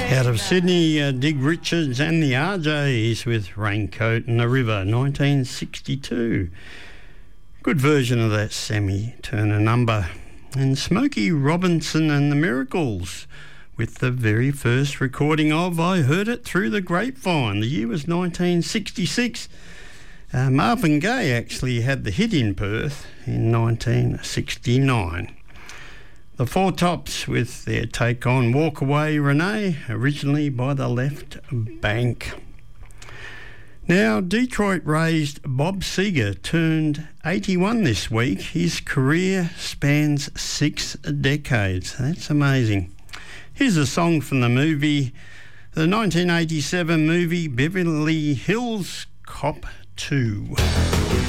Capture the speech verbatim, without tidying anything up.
Out of Sydney, uh, Dig Richards and the R Js with Raincoat and the River, nineteen sixty-two. Good version of that Sammy Turner number. And Smokey Robinson and the Miracles with the very first recording of I Heard It Through the Grapevine. The year was nineteen sixty-six. Uh, Marvin Gaye actually had the hit in Perth in nineteen sixty-nine. The Four Tops with their take on Walk Away Renee, originally by the Left Bank. Now, Detroit-raised Bob Seger turned eighty-one this week. His career spans six decades. That's amazing. Here's a song from the movie, the nineteen eighty-seven movie Beverly Hills Cop two.